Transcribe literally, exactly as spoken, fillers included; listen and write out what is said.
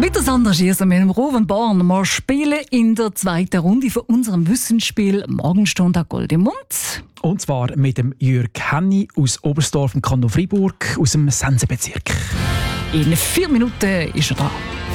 Mit der Sandra Schieser mit dem Ruven Born. Wir spielen in der zweiten Runde von unserem Wissensspiel Morgenstunde Gold im Mund. Und zwar mit dem Jürg Henny aus Oberstdorf im Kanton Freiburg aus dem Sensenbezirk. In vier Minuten ist er dran.